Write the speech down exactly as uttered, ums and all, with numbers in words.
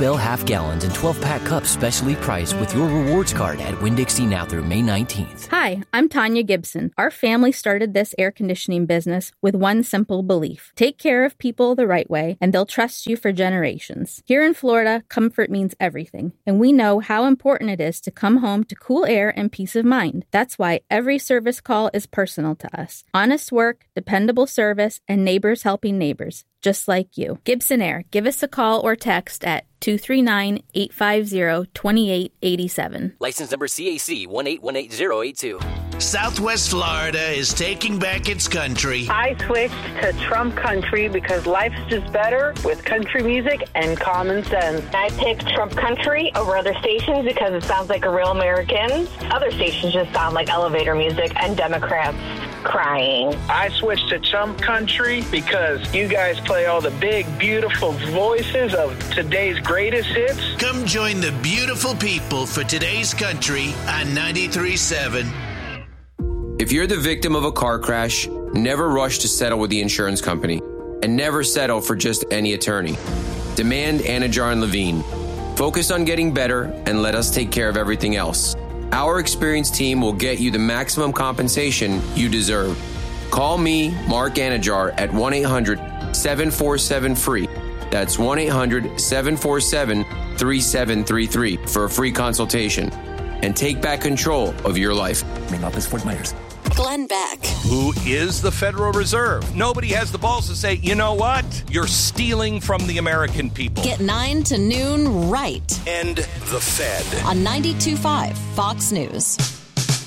Bell half gallons and twelve pack cups specially priced with your rewards card at Winn-Dixie now through May nineteenth. Hi, I'm Tanya Gibson. Our family started this air conditioning business with one simple belief. Take care of people the right way, and they'll trust you for generations. Here in Florida, comfort means everything, and we know how important it is to come home to cool air and peace of mind. That's why every service call is personal to us. Honest work, dependable service, and neighbors helping neighbors, just like you. Gibson Air. Give us a call or text at two three nine, eight five zero, two eight eight seven. License number C A C one eight one eight zero eight two. Southwest Florida is taking back its country. I switched to Trump Country because life's just better with country music and common sense. I picked Trump Country over other stations because it sounds like a real American. Other stations just sound like elevator music and Democrats crying. I switched to Trump Country because you guys play all the big, beautiful voices of today's greatest hits. Come join the beautiful people for today's country on ninety-three point seven. If you're the victim of a car crash, never rush to settle with the insurance company, and never settle for just any attorney. Demand Anajar and Levine. Focus on getting better and let us take care of everything else. Our experienced team will get you the maximum compensation you deserve. Call me, Mark Anajar, at one eight hundred seven four seven free. That's one eight hundred seven four seven three seven three three for a free consultation. And take back control of your life. Main office, Fort Myers. Glenn Beck. Who is the Federal Reserve? Nobody has the balls to say, you know what? You're stealing from the American people. Get nine to noon right. End the Fed. On ninety-two point five Fox News.